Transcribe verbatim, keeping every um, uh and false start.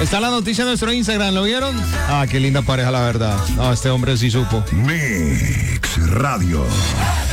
Está la noticia en nuestro Instagram, ¿lo vieron? Ah, qué linda pareja, la verdad. No, este hombre sí supo. Mix Radio.